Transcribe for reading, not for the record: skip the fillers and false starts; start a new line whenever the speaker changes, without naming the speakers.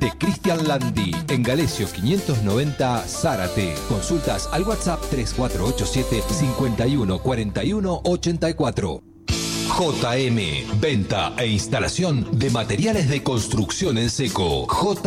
de Cristian Landi, en Galesio 590, Zárate. Consultas al WhatsApp 3487 51 41 84. JM, venta e instalación de materiales de construcción en seco.